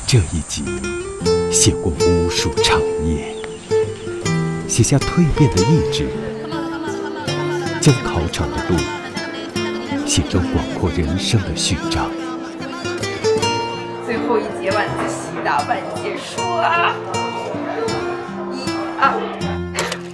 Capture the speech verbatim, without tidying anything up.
这一集写过无数长夜，写下蜕变的意志，将考场的路写成广阔人生的序章。 最后一节晚自习大半结束啊！一二。